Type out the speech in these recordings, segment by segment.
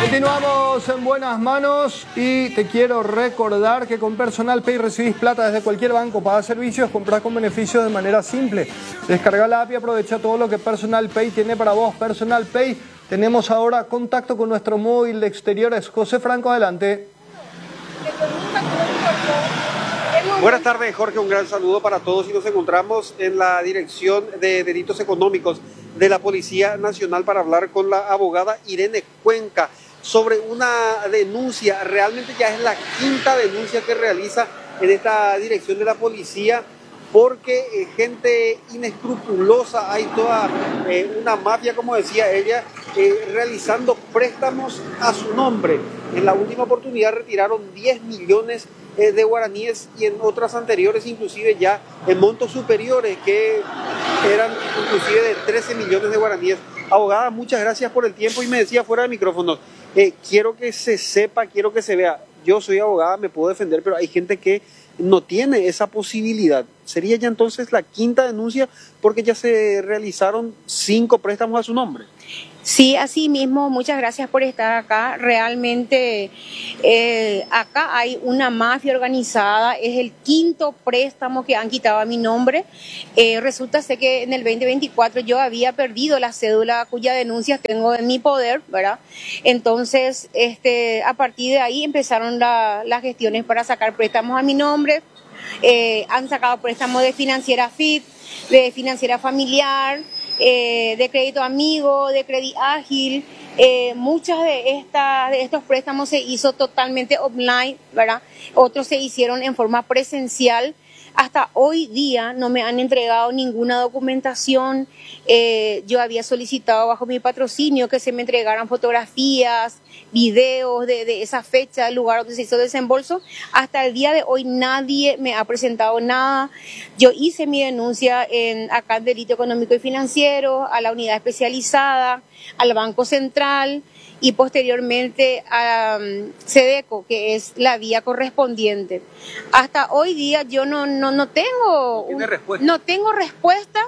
Continuamos en buenas manos y te quiero recordar que con Personal Pay recibís plata desde cualquier banco, pagas servicios, compras con beneficios de manera simple. Descarga la app y aprovecha todo lo que Personal Pay tiene para vos. Personal Pay, tenemos ahora contacto con nuestro móvil de exteriores. José Franco, adelante. Buenas tardes, Jorge, un gran saludo para todos y nos encontramos en la Dirección de Delitos Económicos de la Policía Nacional para hablar con la abogada Irene Cuenca sobre una denuncia. Realmente ya es la quinta denuncia que realiza en esta dirección de la policía porque gente inescrupulosa, hay toda una mafia, como decía ella, realizando préstamos a su nombre. En la última oportunidad retiraron 10 millones de guaraníes y en otras anteriores inclusive ya en montos superiores que eran inclusive de 13 millones de guaraníes. Abogada, muchas gracias por el tiempo y me decía fuera de micrófono, quiero que se sepa, quiero que se vea, yo soy abogada, me puedo defender, pero hay gente que no tiene esa posibilidad. ¿Sería ya entonces la quinta denuncia porque ya se realizaron 5 préstamos a su nombre? Sí, así mismo, muchas gracias por estar acá. Realmente acá hay una mafia organizada, es el quinto préstamo que han quitado a mi nombre. Resulta ser que en el 2024 yo había perdido la cédula cuya denuncia tengo en mi poder, ¿verdad? Entonces, a partir de ahí empezaron las gestiones para sacar préstamos a mi nombre. Han sacado préstamos de financiera FIT, de financiera familiar, de crédito amigo, de crédito ágil. Muchas de estos préstamos se hizo totalmente online, ¿verdad? Otros se hicieron en forma presencial. Hasta hoy día no me han entregado ninguna documentación. Yo había solicitado bajo mi patrocinio que se me entregaran fotografías, videos de esa fecha, del lugar donde se hizo desembolso. Hasta el día de hoy nadie me ha presentado nada. Yo hice mi denuncia acá en Delito Económico y Financiero, a la unidad especializada, al Banco Central y posteriormente a SEDECO, que es la vía correspondiente. Hasta hoy día yo no tengo respuesta.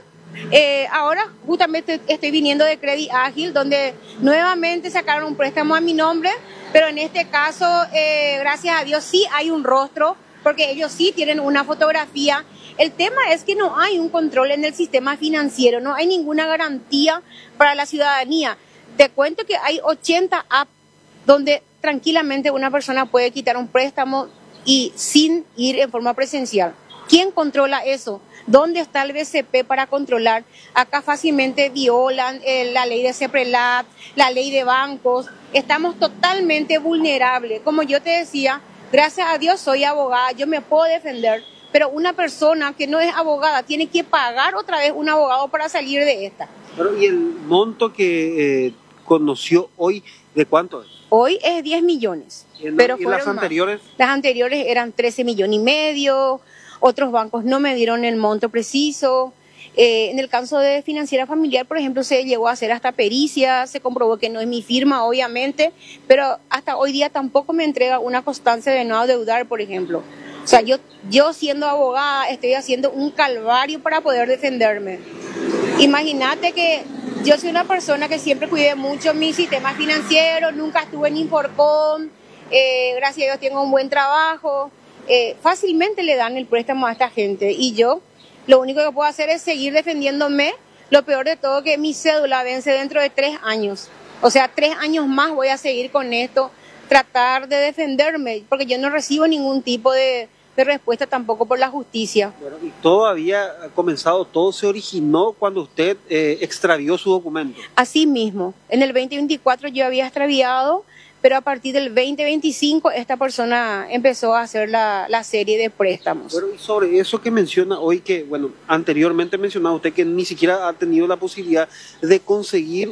Ahora justamente estoy viniendo de Crédito Ágil, donde nuevamente sacaron un préstamo a mi nombre, pero en este caso, gracias a Dios, sí hay un rostro, porque ellos sí tienen una fotografía. El tema es que no hay un control en el sistema financiero, no hay ninguna garantía para la ciudadanía. Te cuento que hay 80 apps donde tranquilamente una persona puede quitar un préstamo y sin ir en forma presencial. ¿Quién controla eso? ¿Dónde está el BCP para controlar? Acá fácilmente violan la ley de CEPRELAT, la ley de bancos. Estamos totalmente vulnerables. Como yo te decía, gracias a Dios soy abogada, yo me puedo defender, pero una persona que no es abogada tiene que pagar otra vez un abogado para salir de esta. Pero, ¿y el monto que conoció hoy, de cuánto es? Hoy es 10 millones. ¿Y las anteriores? Las anteriores eran 13 millones y medio. Otros bancos no me dieron el monto preciso. En el caso de financiera familiar, por ejemplo, se llegó a hacer hasta pericia, se comprobó que no es mi firma, obviamente, pero hasta hoy día tampoco me entrega una constancia de no adeudar, por ejemplo. O sea, yo siendo abogada estoy haciendo un calvario para poder defenderme. Imagínate que yo soy una persona que siempre cuidé mucho mi sistema financiero, nunca estuve en Inforcom, gracias a Dios tengo un buen trabajo. Fácilmente le dan el préstamo a esta gente y yo lo único que puedo hacer es seguir defendiéndome. Lo peor de todo que mi cédula vence dentro de 3 años, o sea, 3 años más voy a seguir con esto, tratar de defenderme porque yo no recibo ningún tipo de respuesta tampoco por la justicia. Bueno, y todo había comenzado, todo se originó cuando usted extravió su documento. Así mismo, en el 2024 yo había extraviado, pero a partir del 2025 esta persona empezó a hacer la serie de préstamos. Bueno, y sobre eso que menciona hoy, que bueno, anteriormente mencionaba usted que ni siquiera ha tenido la posibilidad de conseguir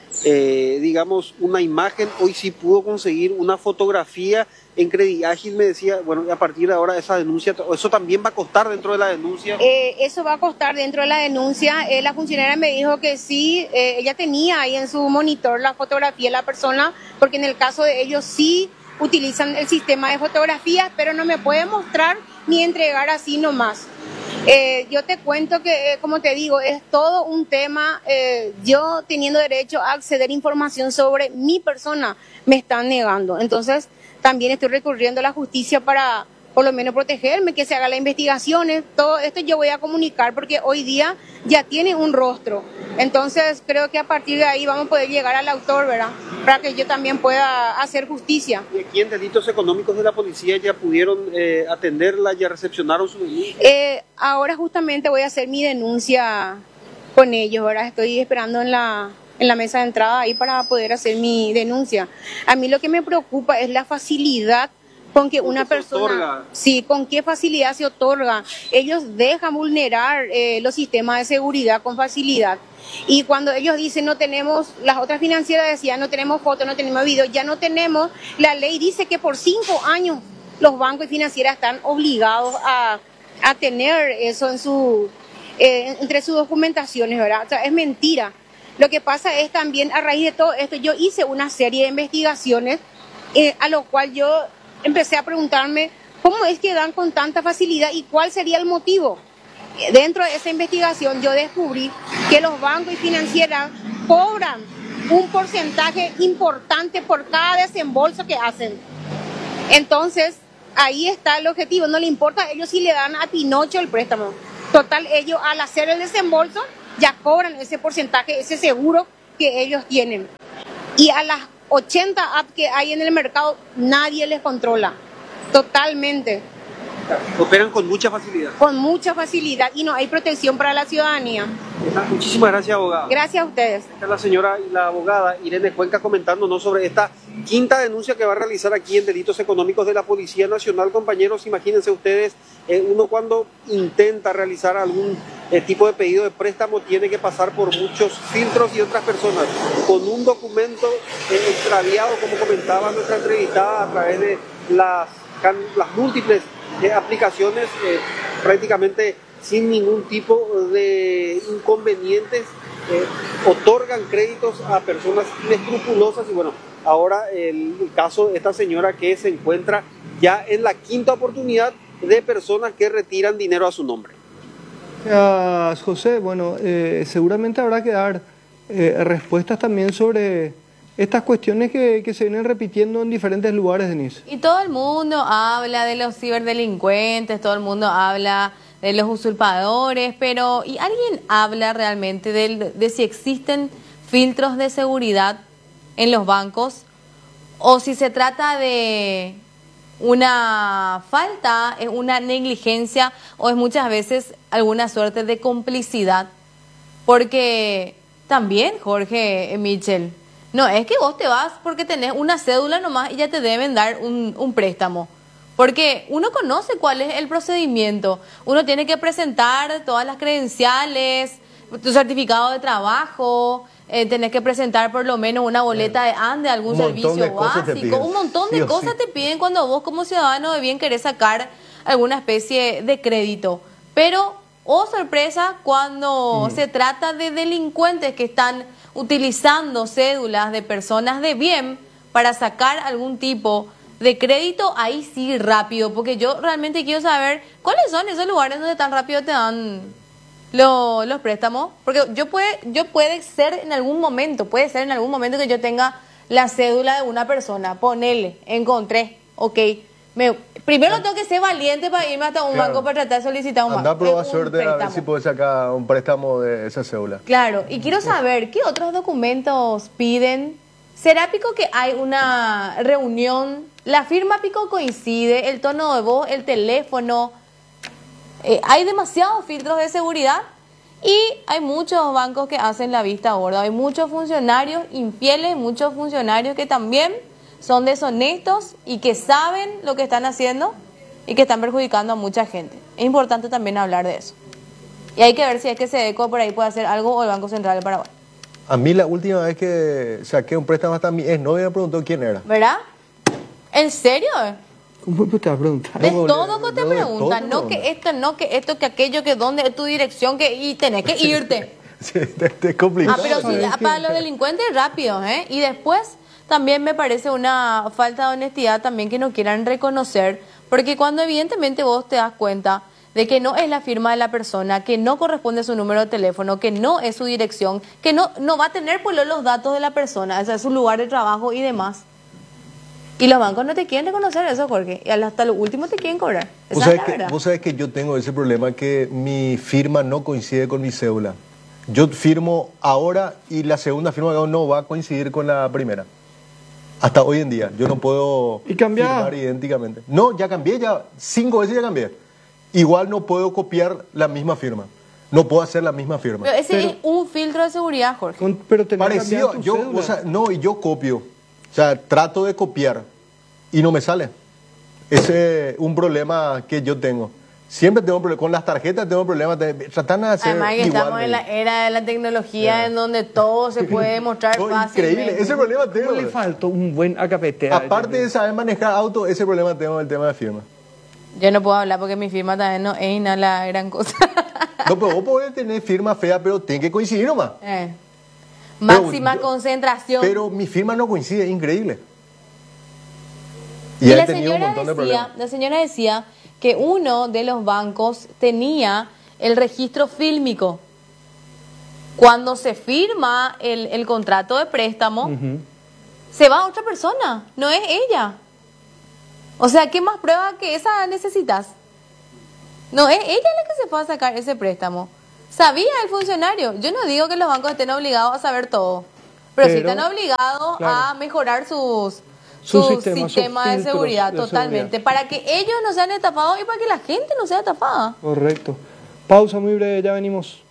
digamos, una imagen, hoy sí pudo conseguir una fotografía en Crédito Ágil, me decía, bueno, a partir de ahora esa denuncia, ¿eso también va a costar dentro de la denuncia? Eso va a costar dentro de la denuncia. La funcionaria me dijo que sí, ella tenía ahí en su monitor la fotografía de la persona, porque en el caso de ellos sí utilizan el sistema de fotografías, pero no me puede mostrar ni entregar así nomás. Yo te cuento que, como te digo, es todo un tema. Yo teniendo derecho a acceder a información sobre mi persona, me están negando. Entonces, también estoy recurriendo a la justicia para, por lo menos, protegerme, que se hagan las investigaciones. Todo esto yo voy a comunicar porque hoy día ya tiene un rostro. Entonces, creo que a partir de ahí vamos a poder llegar al autor, ¿verdad? Para que yo también pueda hacer justicia. ¿Y aquí en delitos económicos de la policía ya pudieron atenderla, ya recepcionaron su denuncia? Ahora justamente voy a hacer mi denuncia con ellos, ¿verdad? Estoy esperando en la mesa de entrada ahí para poder hacer mi denuncia. A mí lo que me preocupa es la facilidad con que una persona, sí, con qué facilidad se otorga. Ellos dejan vulnerar los sistemas de seguridad con facilidad. Y cuando ellos dicen no tenemos, las otras financieras decían no tenemos fotos, no tenemos video, ya no tenemos, la ley dice que por 5 años los bancos y financieras están obligados a tener eso en entre sus documentaciones, ¿verdad? O sea, es mentira. Lo que pasa es también, a raíz de todo esto, yo hice una serie de investigaciones a lo cual yo empecé a preguntarme cómo es que dan con tanta facilidad y cuál sería el motivo. Dentro de esa investigación yo descubrí que los bancos y financieras cobran un porcentaje importante por cada desembolso que hacen. Entonces, ahí está el objetivo. No le importa a ellos si le dan a Pinocho el préstamo. Total, ellos al hacer el desembolso ya cobran ese porcentaje, ese seguro que ellos tienen. Y a las 80 apps que hay en el mercado, nadie les controla. Totalmente. Operan con mucha facilidad. Con mucha facilidad y no hay protección para la ciudadanía. Muchísimas gracias, abogada. Gracias a ustedes. Esta es la señora y la abogada Irene Cuenca comentándonos sobre esta quinta denuncia que va a realizar aquí en delitos económicos de la Policía Nacional. Compañeros, imagínense ustedes, uno cuando intenta realizar algún tipo de pedido de préstamo tiene que pasar por muchos filtros y otras personas con un documento extraviado, como comentaba nuestra entrevistada, a través de las múltiples aplicaciones, prácticamente sin ningún tipo de inconvenientes, otorgan créditos a personas inescrupulosas. Y bueno, ahora el caso de esta señora que se encuentra ya en la quinta oportunidad de personas que retiran dinero a su nombre. Gracias, José. Bueno, seguramente habrá que dar respuestas también sobre estas cuestiones que se vienen repitiendo en diferentes lugares, Denise. Y todo el mundo habla de los ciberdelincuentes, todo el mundo habla de los usurpadores, pero ¿y alguien habla realmente de si existen filtros de seguridad en los bancos? O si se trata de una falta, es una negligencia o es muchas veces alguna suerte de complicidad. Porque también, Jorge, Michel, no es que vos te vas porque tenés una cédula nomás y ya te deben dar un préstamo. Porque uno conoce cuál es el procedimiento. Uno tiene que presentar todas las credenciales, tu certificado de trabajo, tenés que presentar por lo menos una boleta de ANDE, algún servicio básico. Un montón de cosas te piden cuando vos como ciudadano de bien querés sacar alguna especie de crédito. Pero, oh sorpresa, cuando se trata de delincuentes que están utilizando cédulas de personas de bien para sacar algún tipo de crédito, ahí sí rápido, porque yo realmente quiero saber cuáles son esos lugares donde tan rápido te dan los préstamos, porque puede ser en algún momento que yo tenga la cédula de una persona, ponele, encontré, ok, primero tengo que ser valiente para irme hasta un banco para tratar de solicitar un Anda a probar suerte a ver si puedes sacar un préstamo de esa cédula. Claro, y quiero saber qué otros documentos piden. ¿Será pico que hay una reunión? La firma pico coincide, el tono de voz, el teléfono. Hay demasiados filtros de seguridad y hay muchos bancos que hacen la vista gorda. Hay muchos funcionarios infieles, muchos funcionarios que también son deshonestos y que saben lo que están haciendo y que están perjudicando a mucha gente. Es importante también hablar de eso. Y hay que ver si es que SEDECO por ahí puede hacer algo o el Banco Central del Paraguay. A mí la última vez que saqué un préstamo hasta mi exnovia me preguntó quién era. ¿Verdad? ¿En serio? ¿Cómo te vas a preguntar? De todo que te preguntan, no que esto, no que esto, que aquello, que dónde es tu dirección, que y tenés que irte. Sí, es complicado. Pero sí, para los delincuentes rápido, ¿eh? Y después también me parece una falta de honestidad también que no quieran reconocer, porque cuando evidentemente vos te das cuenta de que no es la firma de la persona, que no corresponde su número de teléfono, que no es su dirección, que no va a tener pues los datos de la persona, o sea, su lugar de trabajo y demás. Y los bancos no te quieren reconocer eso, Jorge, y hasta lo último te quieren cobrar. Esa es la verdad. Vos sabés que yo tengo ese problema que mi firma no coincide con mi cédula. Yo firmo ahora y la segunda firma que hago no va a coincidir con la primera. Hasta hoy en día. Yo no puedo firmar idénticamente. No, ya cambié, ya 5 veces ya cambié. Igual no puedo copiar la misma firma. No puedo hacer la misma firma. Pero ese es un filtro de seguridad, Jorge. Pero tenés parecido, tu yo, cédula. o sea, no, y yo copio. O sea, trato de copiar y no me sale. Ese es un problema que yo tengo. Siempre tengo problemas. Con las tarjetas tengo problemas. Tratan de hacer Además que igual. estamos en la era de la tecnología en donde todo se puede demostrar fácilmente. Increíble. Ese problema tengo. ¿Cómo le faltó un buen AKPT? Aparte de saber manejar auto, ese problema tengo con el tema de firma. Yo no puedo hablar porque mi firma también no es nada la gran cosa. No, pero vos podés tener firma fea, pero tiene que coincidir nomás. Máxima concentración. Pero mi firma no coincide, es increíble. Y la señora decía que uno de los bancos tenía el registro fílmico. Cuando se firma el contrato de préstamo, se va a otra persona, no es ella. O sea, ¿qué más prueba que esa necesitas? No es ella la que se fue a sacar ese préstamo. Sabía el funcionario. Yo no digo que los bancos estén obligados a saber todo, pero sí están obligados a mejorar su sistema de seguridad totalmente, para que ellos no sean estafados y para que la gente no sea estafada. Correcto. Pausa muy breve, ya venimos.